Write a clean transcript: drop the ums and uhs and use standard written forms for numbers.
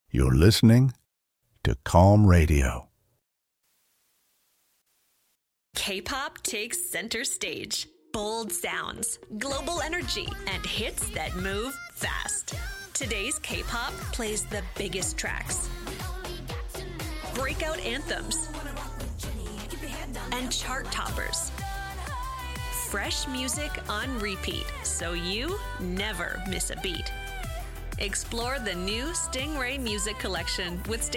You're listening to Calm Radio. K-pop takes center stage. Bold sounds, global energy, and hits that move fast. Today's K-pop plays the biggest tracks, breakout anthems, and chart toppers. Fresh music on repeat, so you never miss a beat. Explore the new Stingray Music Collection with